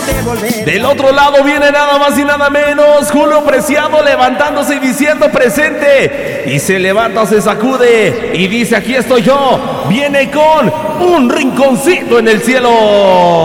Del otro lado viene nada más y nada menos Julio Preciado levantándose y diciendo presente. Y se levanta, se sacude y dice: aquí estoy yo. Viene con un rinconcito en el cielo.